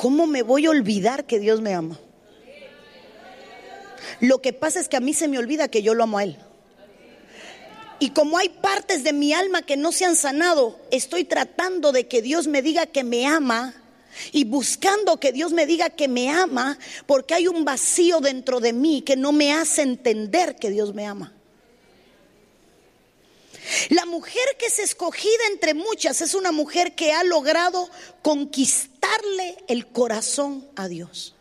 ¿cómo me voy a olvidar que Dios me ama? Lo que pasa es que a mí se me olvida que yo lo amo a Él. Y como hay partes de mi alma que no se han sanado, estoy tratando de que Dios me diga que me ama y buscando que Dios me diga que me ama, porque hay un vacío dentro de mí que no me hace entender que Dios me ama. La mujer que es escogida entre muchas es una mujer que ha logrado conquistarle el corazón a Dios.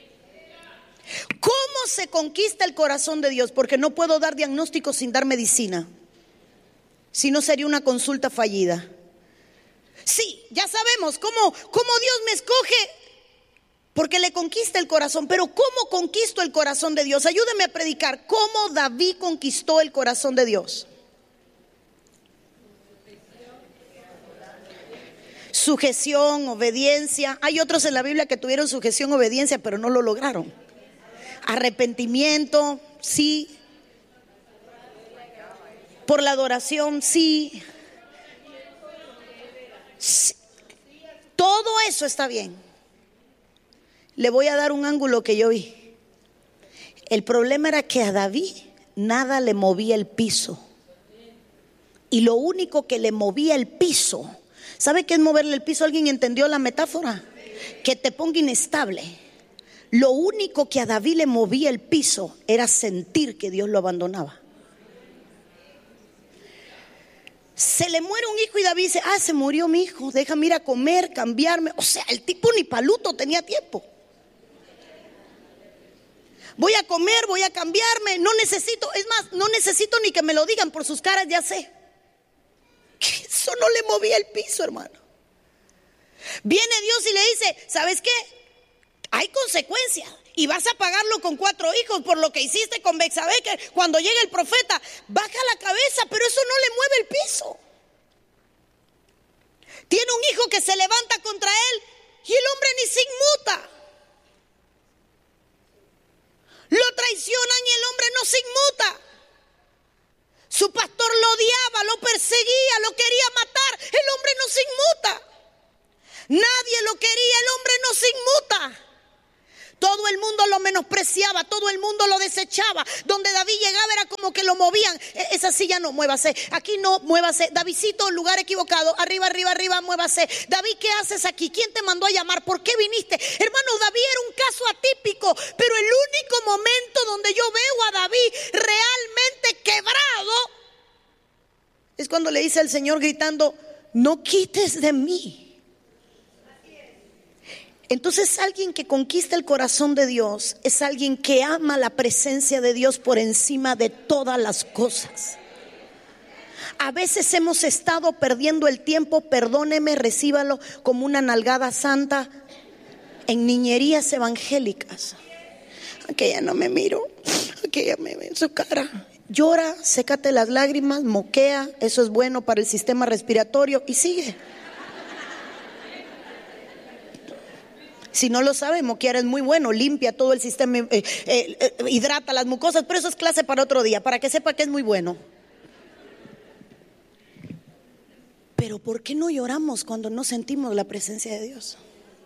¿Cómo se conquista el corazón de Dios? Porque no puedo dar diagnóstico sin dar medicina. Si no, sería una consulta fallida. Sí, ya sabemos cómo Dios me escoge, porque le conquista el corazón. Pero ¿cómo conquisto el corazón de Dios? Ayúdeme a predicar. ¿Cómo David conquistó el corazón de Dios? Sujeción, obediencia. Hay otros en la Biblia que tuvieron sujeción, obediencia, pero no lo lograron. Arrepentimiento, sí. Por la adoración, sí. Sí. Todo eso está bien. Le voy a dar un ángulo que yo vi. El problema era que a David nada le movía el piso. Y lo único que le movía el piso, ¿sabe qué es moverle el piso? ¿Alguien entendió la metáfora? Que te ponga inestable. Lo único que a David le movía el piso era sentir que Dios lo abandonaba. Se le muere un hijo y David dice: se murió mi hijo, déjame ir a comer, cambiarme. O sea, el tipo ni paluto tenía tiempo. Voy a comer, voy a cambiarme, no necesito, es más, no necesito ni que me lo digan, por sus caras ya sé. Eso no le movía el piso, hermano. Viene Dios y le dice: ¿sabes qué? Hay consecuencias y vas a pagarlo con 4 hijos por lo que hiciste con Betsabé. Que cuando llega el profeta, baja la cabeza, pero eso no le mueve el piso. Tiene un hijo que se levanta contra él y el hombre ni se inmuta. Lo traicionan y el hombre no se inmuta. Su pastor lo odiaba, lo perseguía, lo quería matar. El hombre no se inmuta. Nadie lo quería, el hombre no se inmuta. Todo el mundo lo menospreciaba, todo el mundo lo desechaba. Donde David llegaba era como que lo movían. Esa silla no, muévase. Aquí no, muévase. Davidcito, lugar equivocado. Arriba, arriba, arriba, muévase. David, ¿qué haces aquí? ¿Quién te mandó a llamar? ¿Por qué viniste? Hermano, David era un caso atípico. Pero el único momento donde yo veo a David realmente quebrado es cuando le dice al Señor gritando: no quites de mí. Entonces, alguien que conquista el corazón de Dios es alguien que ama la presencia de Dios por encima de todas las cosas. A veces hemos estado perdiendo el tiempo, perdóneme, recíbalo como una nalgada santa, en niñerías evangélicas. Aquella no me miro, aquella me ve en su cara. Llora, sécate las lágrimas, moquea, eso es bueno para el sistema respiratorio y sigue. Si no lo sabe, moquear es muy bueno, limpia todo el sistema, hidrata las mucosas, pero eso es clase para otro día, para que sepa que es muy bueno. Pero ¿por qué no lloramos cuando no sentimos la presencia de Dios?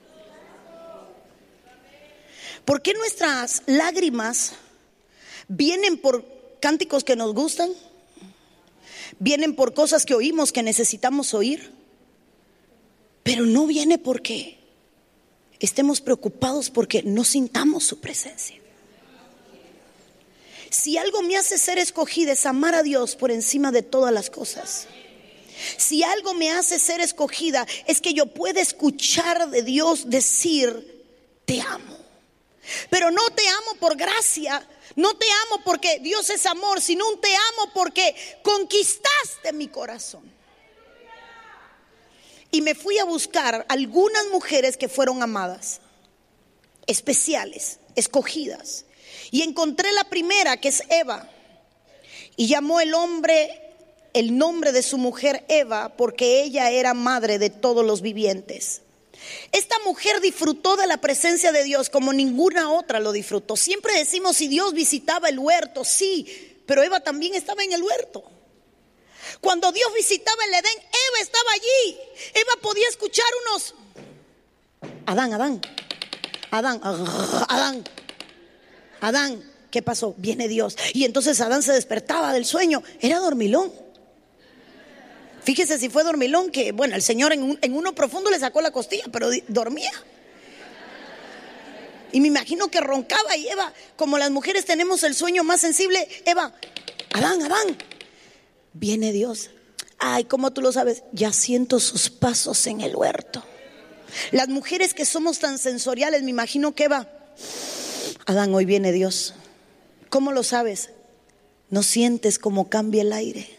¿Por qué nuestras lágrimas vienen por cánticos que nos gustan? ¿Vienen por cosas que oímos que necesitamos oír? Pero no viene porque estemos preocupados porque no sintamos su presencia. Si algo me hace ser escogida es amar a Dios por encima de todas las cosas. Si algo me hace ser escogida es que yo pueda escuchar de Dios decir: te amo. Pero no te amo por gracia, no te amo porque Dios es amor, sino un te amo porque conquistaste mi corazón. Y me fui a buscar algunas mujeres que fueron amadas, especiales, escogidas. Y encontré la primera, que es Eva. Y llamó el hombre el nombre de su mujer Eva, porque ella era madre de todos los vivientes. Esta mujer disfrutó de la presencia de Dios como ninguna otra lo disfrutó. Siempre decimos si Dios visitaba el huerto, sí, pero Eva también estaba en el huerto. Cuando Dios visitaba el Edén, Eva estaba allí. Eva podía escuchar unos: Adán, Adán, Adán, Adán, ¿qué pasó? Viene Dios. Y entonces Adán se despertaba del sueño. Era dormilón. Fíjese si fue dormilón, que bueno, el Señor en uno profundo le sacó la costilla, pero dormía. Y me imagino que roncaba. Y Eva, como las mujeres tenemos el sueño más sensible, Eva, Adán, Adán, viene Dios. Ay, ¿cómo tú lo sabes? Ya siento sus pasos en el huerto. Las mujeres que somos tan sensoriales, me imagino que Eva, Adán, hoy viene Dios. ¿Cómo lo sabes? ¿No sientes cómo cambia el aire?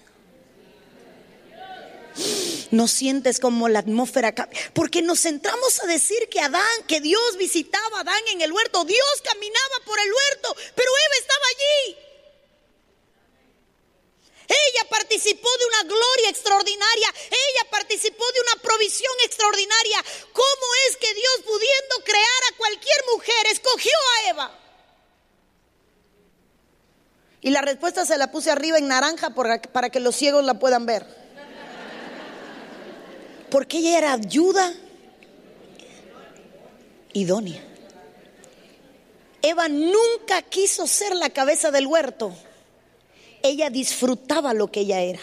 ¿No sientes cómo la atmósfera cambia? Porque nos centramos a decir que Dios visitaba a Adán en el huerto. Dios caminaba por el huerto, pero Eva estaba allí. Ella participó de una gloria extraordinaria. Ella participó de una provisión extraordinaria. ¿Cómo es que Dios, pudiendo crear a cualquier mujer, escogió a Eva? Y la respuesta se la puse arriba en naranja para que los ciegos la puedan ver. Porque ella era ayuda idónea. Eva nunca quiso ser la cabeza del huerto. Ella disfrutaba lo que ella era.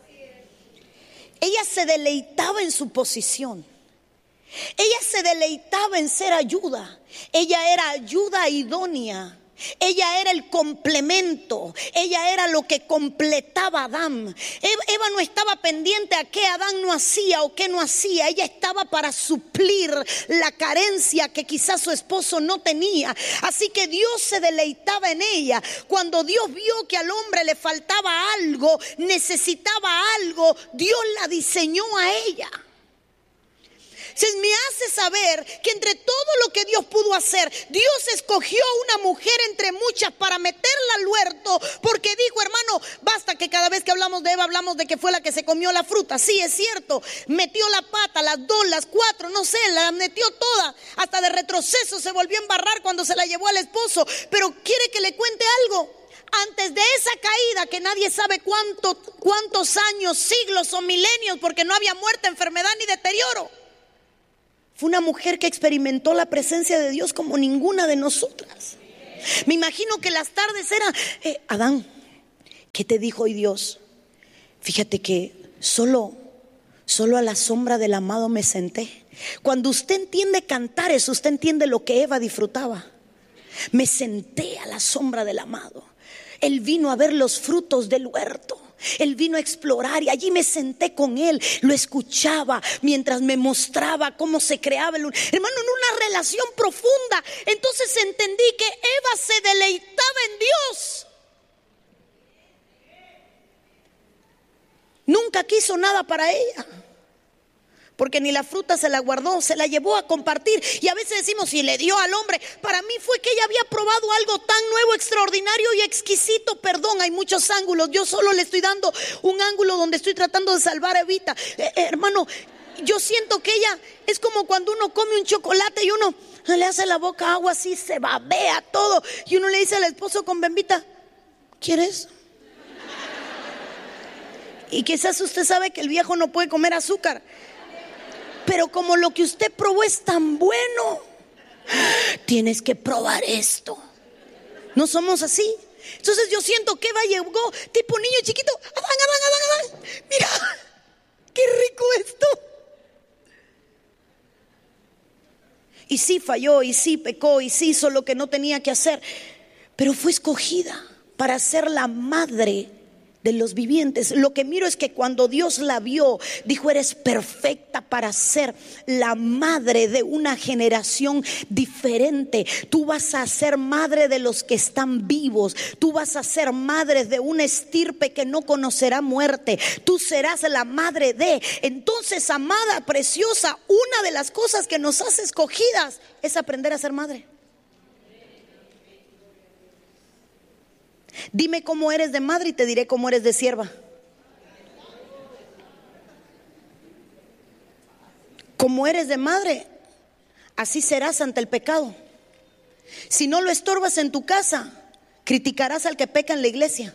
Ella se deleitaba en su posición. Ella se deleitaba en ser ayuda. Ella era ayuda idónea. Ella era el complemento. Ella era lo que completaba a Adán. Eva no estaba pendiente a qué Adán no hacía o qué no hacía. Ella estaba para suplir la carencia que quizás su esposo no tenía. Así que Dios se deleitaba en ella. Cuando Dios vio que al hombre le faltaba algo, necesitaba algo, Dios la diseñó a ella. Entonces me hace saber que entre todo lo que Dios pudo hacer, Dios escogió una mujer entre muchas para meterla al huerto, porque dijo, hermano, basta que cada vez que hablamos de Eva hablamos de que fue la que se comió la fruta. Sí, es cierto, metió la pata, las 2, las 4, no sé, la metió toda, hasta de retroceso se volvió a embarrar cuando se la llevó al esposo. Pero quiere que le cuente algo. Antes de esa caída, que nadie sabe cuántos años, siglos o milenios, porque no había muerte, enfermedad ni deterioro, fue una mujer que experimentó la presencia de Dios como ninguna de nosotras. Me imagino que las tardes eran, Adán, ¿qué te dijo hoy Dios? Fíjate que solo a la sombra del amado me senté. Cuando usted entiende cantares, usted entiende lo que Eva disfrutaba. Me senté a la sombra del amado. Él vino a ver los frutos del huerto. Él vino a explorar y allí me senté con él, lo escuchaba mientras me mostraba cómo se creaba el hermano, en una relación profunda. Entonces entendí que Eva se deleitaba en Dios. Nunca quiso nada para ella, porque ni la fruta se la guardó, se la llevó a compartir. Y a veces decimos, si le dio al hombre, para mí fue que ella había probado algo tan nuevo, extraordinario y exquisito. Perdón, hay muchos ángulos, yo solo le estoy dando un ángulo donde estoy tratando de salvar a Evita. Hermano, yo siento que ella es como cuando uno come un chocolate y uno le hace la boca agua así, se babea todo, y uno le dice al esposo con bembita, ¿quieres? Y quizás usted sabe que el viejo no puede comer azúcar, pero como lo que usted probó es tan bueno, tienes que probar esto. No somos así. Entonces yo siento que Eva llegó tipo niño chiquito. Adán, mira, qué rico esto. Y sí falló, y sí pecó, y sí hizo lo que no tenía que hacer, pero fue escogida para ser la madre de los vivientes. Lo que miro es que cuando Dios la vio, dijo, eres perfecta para ser la madre de una generación diferente. Tú vas a ser madre de los que están vivos. Tú vas a ser madre de una estirpe que no conocerá muerte. Tú serás la madre de. Entonces, amada, preciosa, una de las cosas que nos hace escogidas es aprender a ser madre. Dime cómo eres de madre y te diré cómo eres de sierva. Como eres de madre, así serás ante el pecado. Si no lo estorbas en tu casa, criticarás al que peca en la iglesia.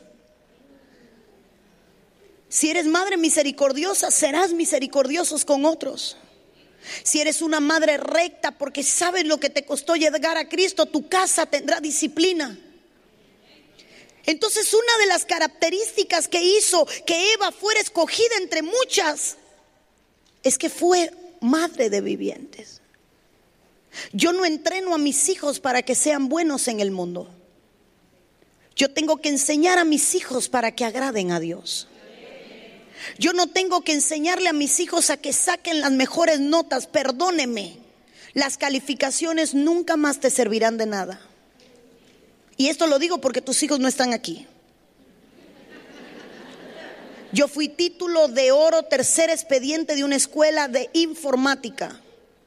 Si eres madre misericordiosa, serás misericordiosos con otros. Si eres una madre recta porque sabes lo que te costó llegar a Cristo, tu casa tendrá disciplina. Entonces, una de las características que hizo que Eva fuera escogida entre muchas es que fue madre de vivientes. Yo no entreno a mis hijos para que sean buenos en el mundo. Yo tengo que enseñar a mis hijos para que agraden a Dios. Yo no tengo que enseñarle a mis hijos a que saquen las mejores notas. Perdóneme, las calificaciones nunca más te servirán de nada. Y esto lo digo porque tus hijos no están aquí. Yo fui título de oro, tercer expediente de una escuela de informática.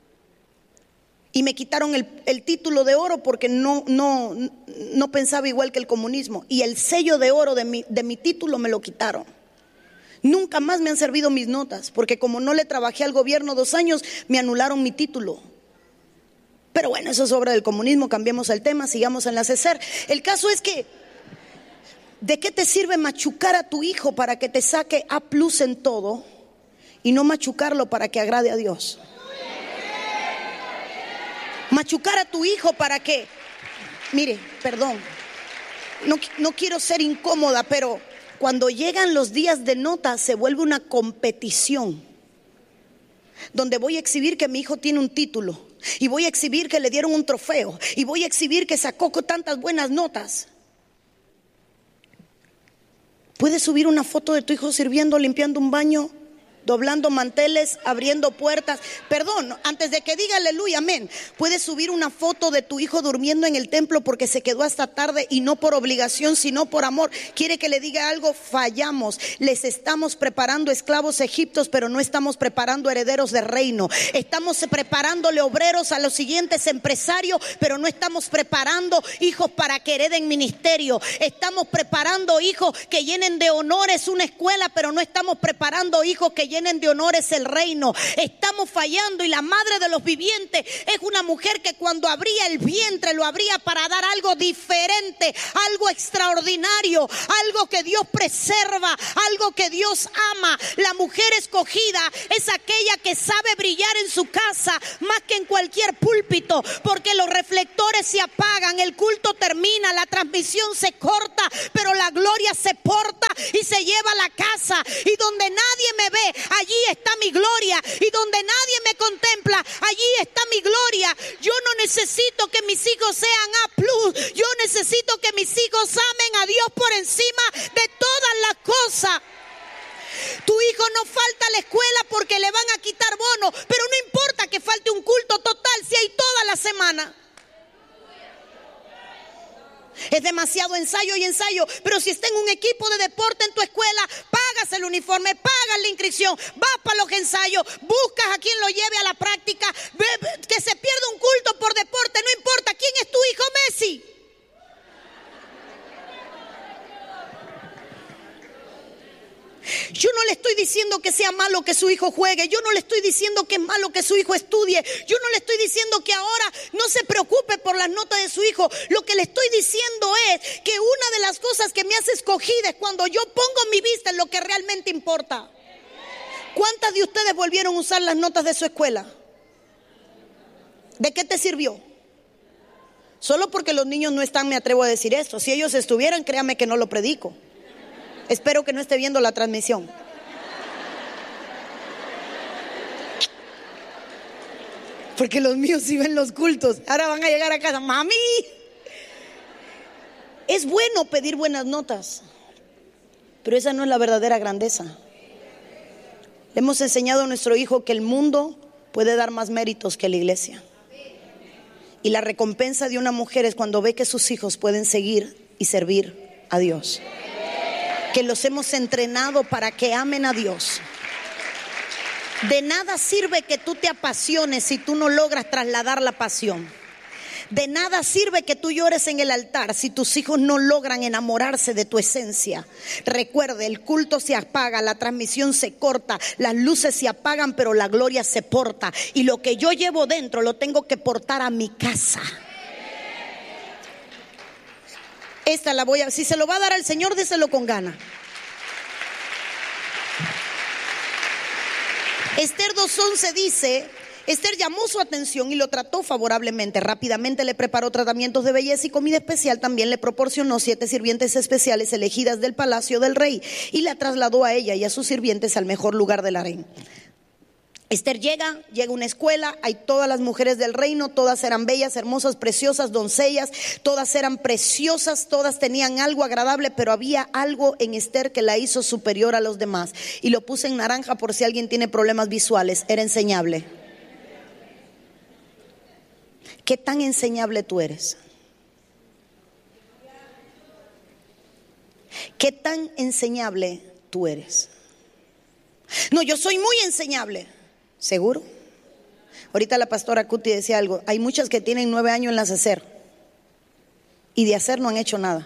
Y me quitaron el título de oro porque no pensaba igual que el comunismo. Y el sello de oro de mi título me lo quitaron. Nunca más me han servido mis notas, porque como no le trabajé al gobierno 2 años, me anularon mi título. Pero bueno, eso es obra del comunismo, cambiemos el tema, sigamos en la CECER. El caso es que, ¿de qué te sirve machucar a tu hijo para que te saque A+ en todo y no machucarlo para que agrade a Dios? Machucar a tu hijo para que, mire, perdón, no quiero ser incómoda, pero cuando llegan los días de notas se vuelve una competición donde voy a exhibir que mi hijo tiene un título y voy a exhibir que le dieron un trofeo y voy a exhibir que sacó con tantas buenas notas. ¿Puedes subir una foto de tu hijo sirviendo, limpiando un baño, doblando manteles, abriendo puertas? Perdón, antes de que diga aleluya, amén. ¿Puedes subir una foto de tu hijo durmiendo en el templo porque se quedó hasta tarde y no por obligación, sino por amor? ¿Quiere que le diga algo? Fallamos. Les estamos preparando esclavos egipcios, pero no estamos preparando herederos de reino. Estamos preparándole obreros a los siguientes empresarios, pero no estamos preparando hijos para que hereden ministerio. Estamos preparando hijos que llenen de honores una escuela, pero no estamos preparando hijos que llenen de honores el reino. Estamos fallando, y la madre de los vivientes es una mujer que cuando abría el vientre lo abría para dar algo diferente, algo extraordinario, algo que Dios preserva, algo que Dios ama. La mujer escogida es aquella que sabe brillar en su casa más que en cualquier púlpito, porque los reflectores se apagan, el culto termina, la transmisión se corta, pero la gloria se porta y se lleva a la casa, y donde nadie me ve, allí está mi gloria, y donde nadie me contempla, allí está mi gloria. Yo no necesito que mis hijos sean A+, yo necesito que mis hijos amen a Dios por encima de todas las cosas. Tu hijo no falta a la escuela porque le van a quitar bono, pero no importa que falte un culto total si hay toda la semana. Es demasiado ensayo y ensayo, pero si está en un equipo de deporte en tu escuela, pagas el uniforme, pagas la inscripción, vas para los ensayos, buscas a quien lo lleve a la práctica. Que se pierda un culto por deporte, no importa. ¿Quién es tu hijo Messi? Yo no le estoy diciendo que sea malo que su hijo juegue. Yo no le estoy diciendo que es malo que su hijo estudie. Yo no le estoy diciendo que ahora no se preocupe por las notas de su hijo. Lo que le estoy diciendo es que una de las cosas que me hace escogida es cuando yo pongo mi vista en lo que realmente importa. ¿Cuántas de ustedes volvieron a usar las notas de su escuela? ¿De qué te sirvió? Solo porque los niños no están, me atrevo a decir esto. Si ellos estuvieran, créame que no lo predico. Espero que no esté viendo la transmisión. Porque los míos sí ven los cultos. Ahora van a llegar a casa, mami. Es bueno pedir buenas notas, pero esa no es la verdadera grandeza. Le hemos enseñado a nuestro hijo que el mundo puede dar más méritos que la iglesia. Y la recompensa de una mujer es cuando ve que sus hijos pueden seguir y servir a Dios. Que los hemos entrenado para que amen a Dios. De nada sirve que tú te apasiones si tú no logras trasladar la pasión. De nada sirve que tú llores en el altar si tus hijos no logran enamorarse de tu esencia. Recuerde, el culto se apaga, la transmisión se corta, las luces se apagan, pero la gloria se porta. Y lo que yo llevo dentro lo tengo que portar a mi casa. Esta la voy a, si se lo va a dar al Señor, déselo con gana. Esther 2:11 dice: Esther llamó su atención y lo trató favorablemente. Rápidamente le preparó tratamientos de belleza y comida especial. También le proporcionó 7 sirvientes especiales elegidas del palacio del rey y la trasladó a ella y a sus sirvientes al mejor lugar del harén. Esther llega a una escuela, hay todas las mujeres del reino, todas eran bellas, hermosas, preciosas, doncellas, todas eran preciosas, todas tenían algo agradable, pero había algo en Esther que la hizo superior a los demás. Y lo puse en naranja por si alguien tiene problemas visuales, era enseñable. ¿Qué tan enseñable tú eres? ¿Qué tan enseñable tú eres? No, yo soy muy enseñable. ¿Seguro? Ahorita la pastora Cuti decía algo. Hay muchas que tienen 9 años en las hacer y de hacer no han hecho nada.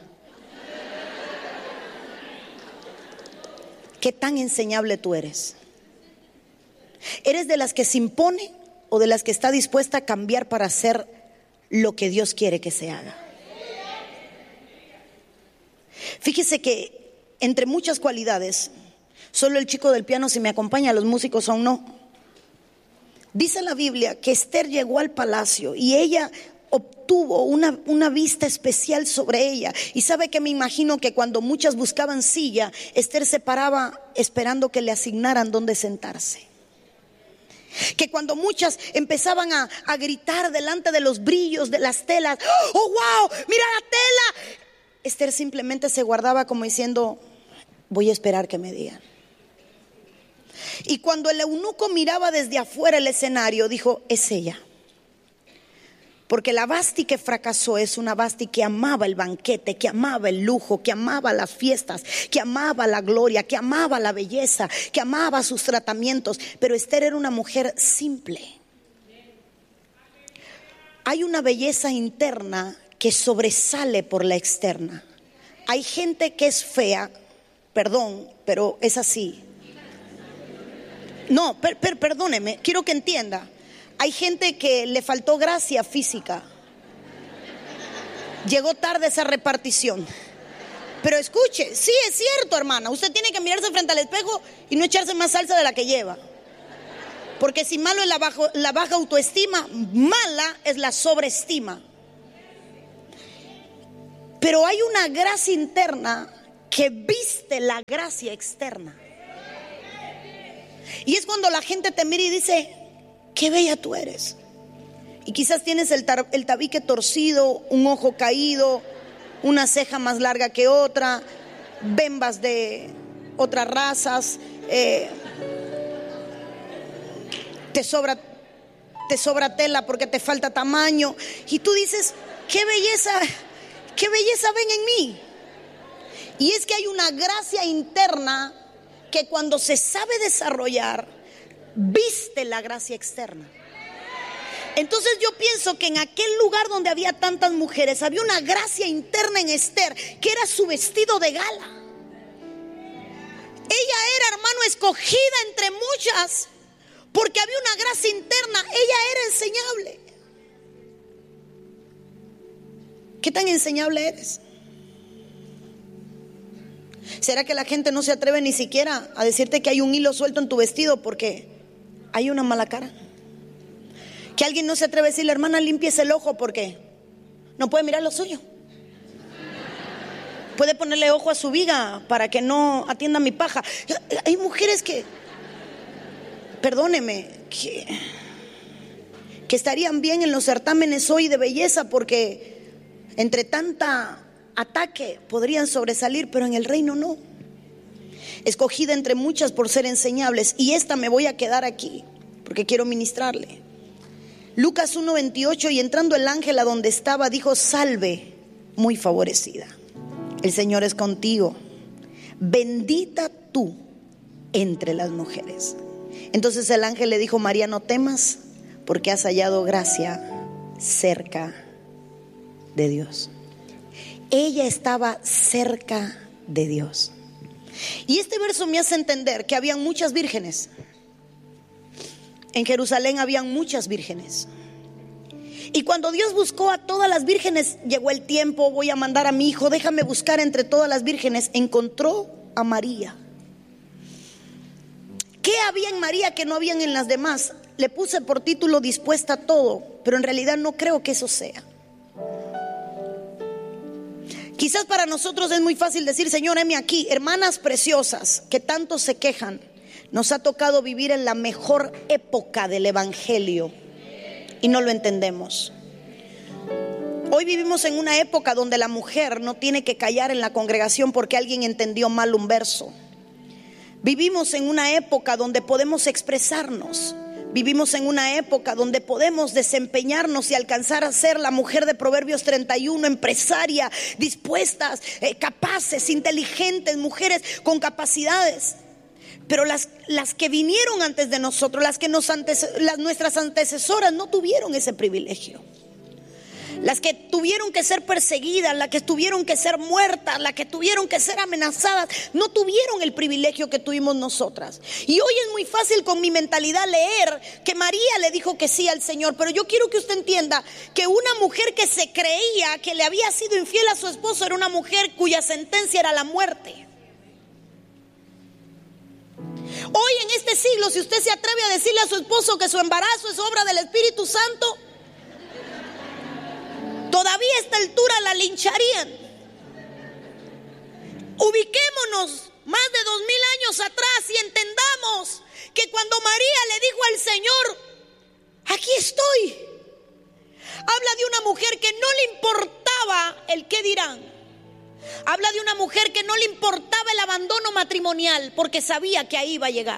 ¿Qué tan enseñable tú eres? ¿Eres de las que se impone o de las que está dispuesta a cambiar para hacer lo que Dios quiere que se haga? Fíjese que entre muchas cualidades, solo el chico del piano si me acompaña, los músicos aún no. Dice la Biblia que Esther llegó al palacio y ella obtuvo una vista especial sobre ella. Y sabe que me imagino que cuando muchas buscaban silla, Esther se paraba esperando que le asignaran dónde sentarse. Que cuando muchas empezaban a gritar delante de los brillos de las telas, ¡oh, wow! ¡Mira la tela! Esther simplemente se guardaba como diciendo, voy a esperar que me digan. Y cuando el eunuco miraba desde afuera el escenario, dijo, es ella. Porque la Vasti que fracasó es una Vasti que amaba el banquete, que amaba el lujo, que amaba las fiestas, que amaba la gloria, que amaba la belleza, que amaba sus tratamientos. Pero Esther era una mujer simple. Hay una belleza interna que sobresale por la externa. Hay gente que es fea, perdón, pero es así. No, perdóneme, quiero que entienda. Hay gente que le faltó gracia física. Llegó tarde esa repartición. Pero escuche, sí es cierto, hermana. Usted tiene que mirarse frente al espejo y no echarse más salsa de la que lleva. Porque si malo es la baja autoestima, mala es la sobreestima. Pero hay una gracia interna que viste la gracia externa. Y es cuando la gente te mira y dice, qué bella tú eres. Y quizás tienes el tabique torcido, un ojo caído, una ceja más larga que otra, bembas de otras razas, te sobra tela porque te falta tamaño. Y tú dices, qué belleza ven en mí. Y es que hay una gracia interna que cuando se sabe desarrollar, viste la gracia externa. Entonces yo pienso que en aquel lugar donde había tantas mujeres, había una gracia interna en Esther, que era su vestido de gala. Ella era, hermano, escogida entre muchas, porque había una gracia interna. Ella era enseñable. ¿Qué tan enseñable eres? ¿Será que la gente no se atreve ni siquiera a decirte que hay un hilo suelto en tu vestido porque hay una mala cara? Que alguien no se atreve a decirle, hermana, límpiese el ojo porque no puede mirar lo suyo. Puede ponerle ojo a su viga para que no atienda mi paja. Hay mujeres que, perdóneme, que estarían bien en los certámenes hoy de belleza porque entre tanta ataque podrían sobresalir, pero en el reino no. Escogida entre muchas por ser enseñables, y esta me voy a quedar aquí porque quiero ministrarle. Lucas 1:28, y entrando el ángel a donde estaba, dijo, salve, muy favorecida, el Señor es contigo, bendita tú entre las mujeres. Entonces el ángel le dijo, María, no temas, porque has hallado gracia cerca de Dios. Ella estaba cerca de Dios. Y este verso me hace entender que habían muchas vírgenes. En Jerusalén habían muchas vírgenes. Y cuando Dios buscó a todas las vírgenes, llegó el tiempo, voy a mandar a mi hijo, déjame buscar entre todas las vírgenes. Encontró a María. ¿Qué había en María que no habían en las demás? le puse por título dispuesta a todo, pero en realidad no creo que eso sea. Quizás para nosotros es muy fácil decir: Señor, heme aquí. Hermanas preciosas que tanto se quejan, nos ha tocado vivir en la mejor época del evangelio y no lo entendemos. Hoy vivimos en una época donde la mujer no tiene que callar en la congregación porque alguien entendió mal un verso. Vivimos en una época donde podemos expresarnos. Vivimos en una época donde podemos desempeñarnos y alcanzar a ser la mujer de Proverbios 31, empresaria, dispuestas, capaces, inteligentes, mujeres con capacidades. Pero las que vinieron antes de nosotros, nuestras antecesoras no tuvieron ese privilegio. Las que tuvieron que ser perseguidas, las que tuvieron que ser muertas, las que tuvieron que ser amenazadas, no tuvieron el privilegio que tuvimos nosotras. Y hoy es muy fácil con mi mentalidad leer que María le dijo que sí al Señor. Pero yo quiero que usted entienda que una mujer que se creía que le había sido infiel a su esposo era una mujer cuya sentencia era la muerte. Hoy en este siglo, si usted se atreve a decirle a su esposo que su embarazo es obra del Espíritu Santo, todavía a esta altura la lincharían. Ubiquémonos más de 2000 años atrás y entendamos que cuando María le dijo al Señor: aquí estoy, habla de una mujer que no le importaba el qué dirán. Habla de una mujer que no le importaba el abandono matrimonial porque sabía que ahí iba a llegar.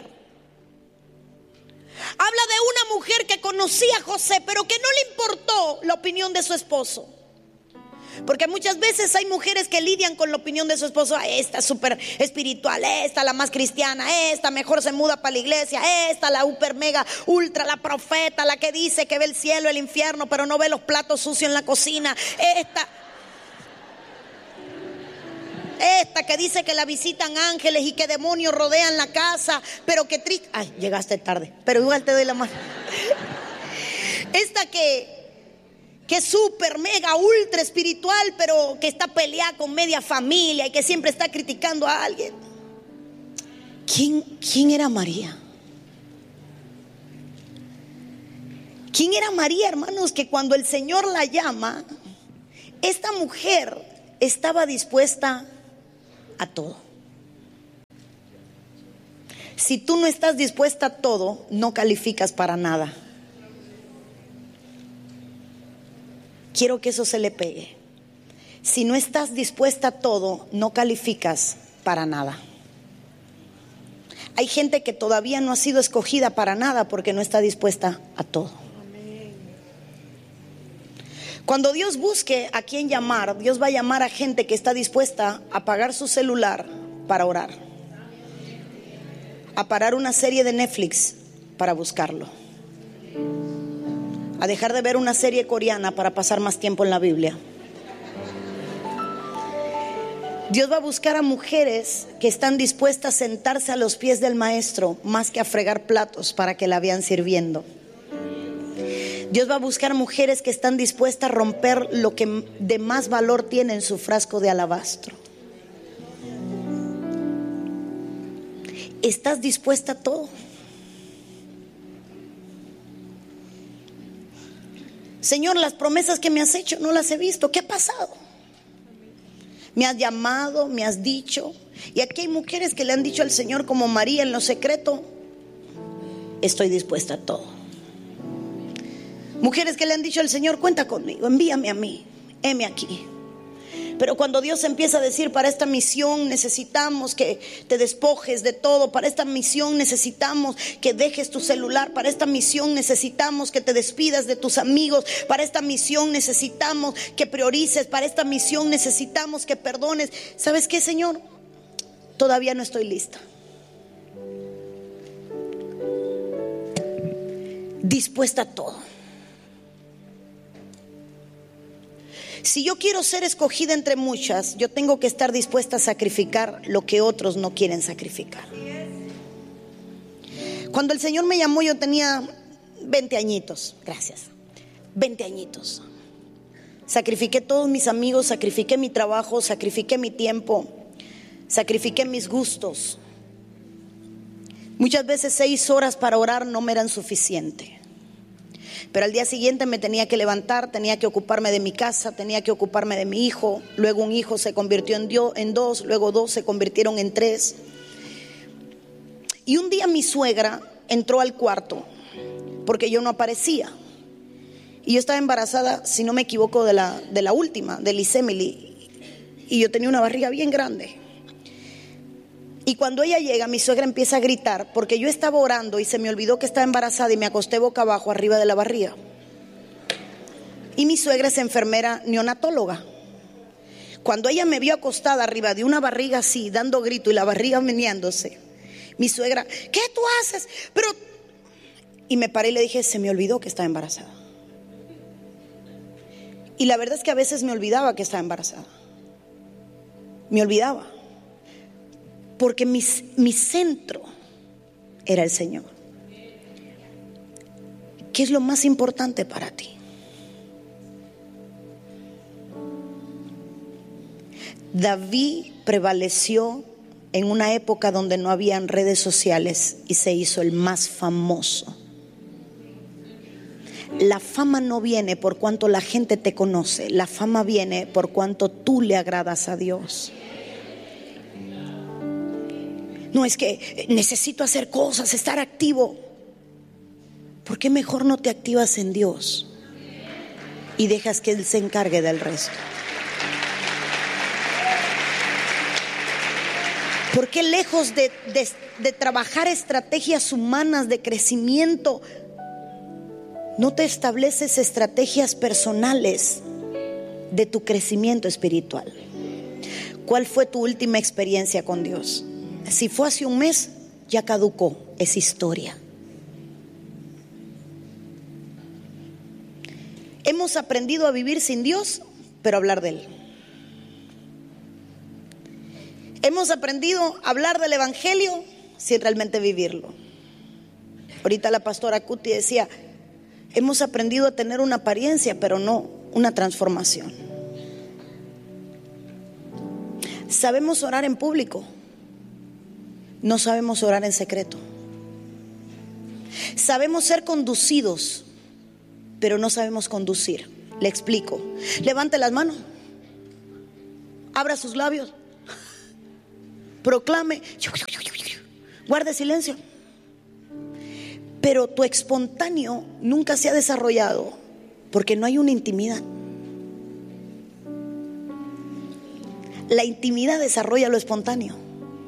Habla de una mujer que conocía a José, pero que no le importó la opinión de su esposo. Porque muchas veces hay mujeres que lidian con la opinión de su esposo. Esta es súper espiritual, esta la más cristiana, esta mejor se muda para la iglesia, esta la super mega ultra, la profeta, la que dice que ve el cielo, el infierno, pero no ve los platos sucios en la cocina. Esta que dice que la visitan ángeles y que demonios rodean la casa, pero que triste. Ay, llegaste tarde, pero igual te doy la mano. Esta que es súper mega ultra espiritual, pero que está peleada con media familia y que siempre está criticando a alguien. ¿Quién era María? ¿Quién era María, hermanos? Que cuando el Señor la llama, esta mujer estaba dispuesta a todo. Si tú no estás dispuesta a todo, no calificas para nada. Quiero que eso se le pegue. Si no estás dispuesta a todo, no calificas para nada. Hay gente que todavía no ha sido escogida para nada porque no está dispuesta a todo. Cuando Dios busque a quién llamar, Dios va a llamar a gente que está dispuesta a apagar su celular para orar, a parar una serie de Netflix para buscarlo, a dejar de ver una serie coreana para pasar más tiempo en la Biblia. Dios va a buscar a mujeres que están dispuestas a sentarse a los pies del maestro más que a fregar platos para que la vean sirviendo. Dios va a buscar mujeres que están dispuestas a romper lo que de más valor tiene en su frasco de alabastro. ¿Estás dispuesta a todo? Señor, las promesas que me has hecho no las he visto. ¿Qué ha pasado? Me has llamado, me has dicho. Y aquí hay mujeres que le han dicho al Señor, como María en lo secreto: estoy dispuesta a todo. Mujeres que le han dicho al Señor: cuenta conmigo, envíame a mí, heme aquí. Pero cuando Dios empieza a decir: para esta misión necesitamos que te despojes de todo, para esta misión necesitamos que dejes tu celular, para esta misión necesitamos que te despidas de tus amigos, para esta misión necesitamos que priorices, para esta misión necesitamos que perdones. ¿Sabes qué, Señor? Todavía no estoy lista. Dispuesta a todo. Si yo quiero ser escogida entre muchas, yo tengo que estar dispuesta a sacrificar lo que otros no quieren sacrificar. Cuando el Señor me llamó, yo tenía 20 añitos. Gracias. 20 añitos. Sacrifiqué todos mis amigos, sacrifiqué mi trabajo, sacrifiqué mi tiempo, sacrifiqué mis gustos. Muchas veces 6 horas para orar no me eran suficiente. Pero al día siguiente me tenía que levantar, tenía que ocuparme de mi casa, tenía que ocuparme de mi hijo. Luego un hijo se convirtió en 2, luego 2 se convirtieron en 3. Y un día mi suegra entró al cuarto porque yo no aparecía. Y yo estaba embarazada, si no me equivoco, de la última, de Liz Emily. Y yo tenía una barriga bien grande. Y cuando ella llega, mi suegra empieza a gritar porque yo estaba orando y se me olvidó que estaba embarazada y me acosté boca abajo arriba de la barriga. Y mi suegra es enfermera neonatóloga. Cuando ella me vio acostada arriba de una barriga así, dando grito y la barriga meneándose, mi suegra, ¿qué tú haces? Y me paré y le dije, se me olvidó que estaba embarazada. Y la verdad es que a veces me olvidaba que estaba embarazada. Me olvidaba. Porque mi centro era el Señor. ¿Qué es lo más importante para ti? David prevaleció en una época donde no habían redes sociales y se hizo el más famoso. La fama no viene por cuanto la gente te conoce, la fama viene por cuanto tú le agradas a Dios. No es que necesito hacer cosas, estar activo. ¿Por qué mejor no te activas en Dios y dejas que Él se encargue del resto? ¿Por qué lejos de trabajar estrategias humanas de crecimiento, no te estableces estrategias personales de tu crecimiento espiritual? ¿Cuál fue tu última experiencia con Dios? Si fue hace un mes, ya caducó, es historia. Hemos aprendido a vivir sin Dios, pero a hablar de Él. Hemos aprendido a hablar del Evangelio sin realmente vivirlo. Ahorita la pastora Cuti decía, hemos aprendido a tener una apariencia, pero no una transformación. Sabemos orar en público, no sabemos orar en secreto. Sabemos ser conducidos, pero no sabemos conducir. Le explico. Levante las manos, abra sus labios, proclame, guarde silencio. Pero tu espontáneo nunca se ha desarrollado porque no hay una intimidad. La intimidad desarrolla lo espontáneo.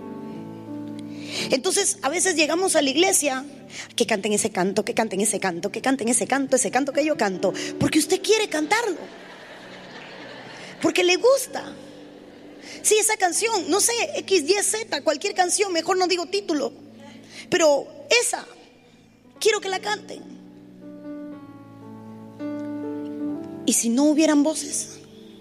Entonces a veces llegamos a la iglesia, que canten ese canto, que canten ese canto, que canten ese canto que yo canto, porque usted quiere cantarlo, porque le gusta. Sí, esa canción, no sé, X, Y, Z, cualquier canción, mejor no digo título, pero esa quiero que la canten. ¿Y si no hubieran voces?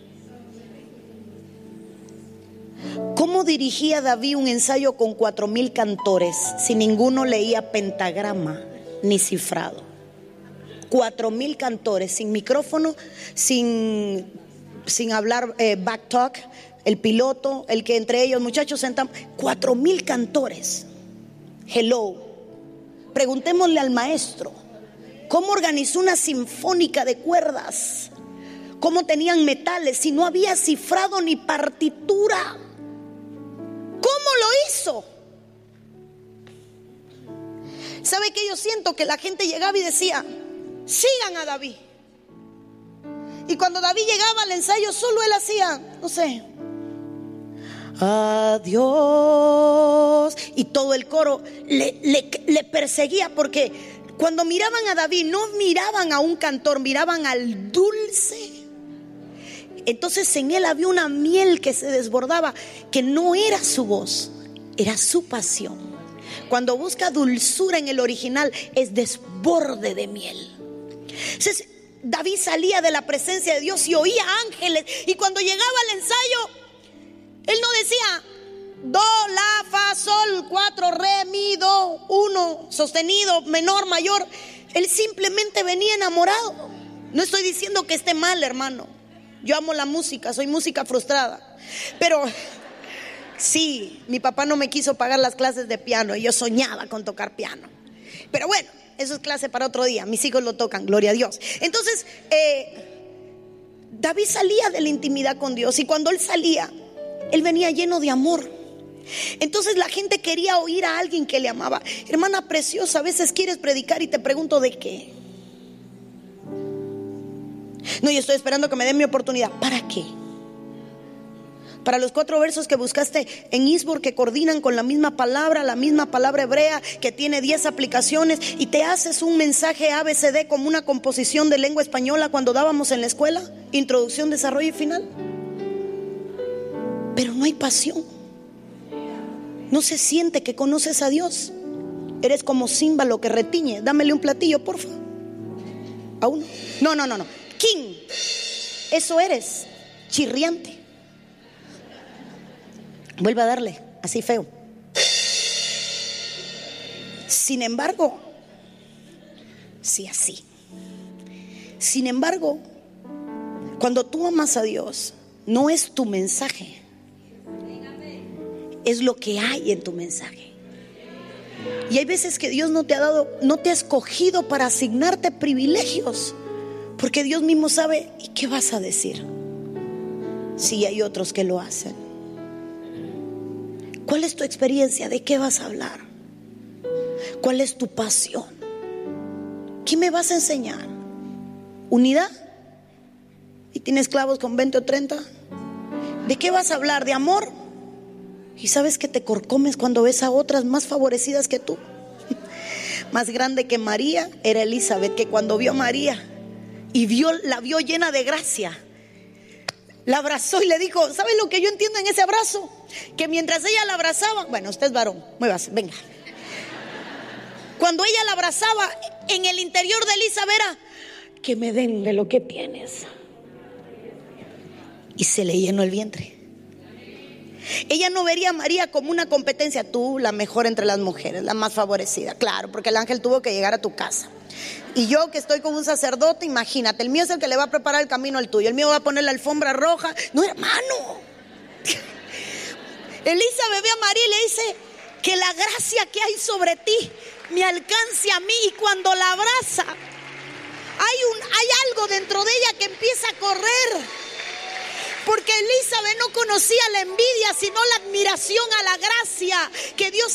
¿Cómo dirigía David un ensayo con 4,000 cantores si ninguno leía pentagrama ni cifrado? 4,000 cantores sin micrófono, sin hablar back talk, el piloto, el que entre ellos, muchachos, sentamos. 4,000 cantores. Hello. Preguntémosle al maestro cómo organizó una sinfónica de cuerdas, cómo tenían metales si no había cifrado ni partitura. ¿Cómo lo hizo? ¿Sabe qué? Yo siento que la gente llegaba y decía, sigan a David. Y cuando David llegaba al ensayo, solo él hacía, no sé, adiós. Y todo el coro le perseguía, porque cuando miraban a David no miraban a un cantor, miraban al dulce. Entonces en él había una miel que se desbordaba, que no era su voz, era su pasión. Cuando busca dulzura en el original, es desborde de miel. Entonces David salía de la presencia de Dios y oía ángeles. Y cuando llegaba al ensayo, él no decía do, la, fa, sol, 4, re, mi, do, 1, sostenido, menor, mayor. Él simplemente venía enamorado. No estoy diciendo que esté mal, hermano. Yo amo la música, soy música frustrada. Pero Sí, mi papá no me quiso pagar las clases de piano y yo soñaba con tocar piano. Pero bueno, eso es clase para otro día. Mis hijos lo tocan, gloria a Dios. Entonces, David salía de la intimidad con Dios, y cuando él salía, él venía lleno de amor. Entonces la gente quería oír a alguien que le amaba. Hermana preciosa, a veces quieres predicar y te pregunto, ¿de qué? No, yo estoy esperando que me den mi oportunidad. ¿Para qué? Para los 4 versos que buscaste en Isbor, que coordinan con la misma palabra hebrea, que tiene 10 aplicaciones, y te haces un mensaje ABCD como una composición de lengua española cuando dábamos en la escuela, introducción, desarrollo y final. Pero no hay pasión. No se siente que conoces a Dios. Eres como címbalo que retiñe. Dámele un platillo, porfa. ¿A uno? No. King. Eso eres, chirriante. Vuelve a darle, así feo. Sin embargo, sí, así. Sin embargo, cuando tú amas a Dios, no es tu mensaje, es lo que hay en tu mensaje. Y hay veces que Dios no te ha escogido para asignarte privilegios, porque Dios mismo sabe. ¿Y qué vas a decir si hay otros que lo hacen? ¿Cuál es tu experiencia? ¿De qué vas a hablar? ¿Cuál es tu pasión? ¿Qué me vas a enseñar? ¿Unidad? ¿Y tienes clavos con 20 o 30? ¿De qué vas a hablar? ¿De amor? ¿Y sabes que te corcomes cuando ves a otras más favorecidas que tú? Más grande que María era Elizabeth, que cuando vio a María y la vio llena de gracia, la abrazó y le dijo, ¿sabes lo que yo entiendo en ese abrazo? Que mientras ella la abrazaba, bueno, usted es varón, muévase, venga. Cuando ella la abrazaba, en el interior de Elizabeth era, que me den de lo que tienes. Y se le llenó el vientre. Ella no vería a María como una competencia. Tú, la mejor entre las mujeres, la más favorecida. Claro, porque el ángel tuvo que llegar a tu casa. Y yo, que estoy con un sacerdote, imagínate, el mío es el que le va a preparar el camino al tuyo. El mío va a poner la alfombra roja. No, hermano. Elizabeth ve a María y le dice, que la gracia que hay sobre ti me alcance a mí. Y cuando la abraza, hay algo dentro de ella que empieza a correr. Porque Elizabeth no conocía la envidia, sino la admiración a la gracia que Dios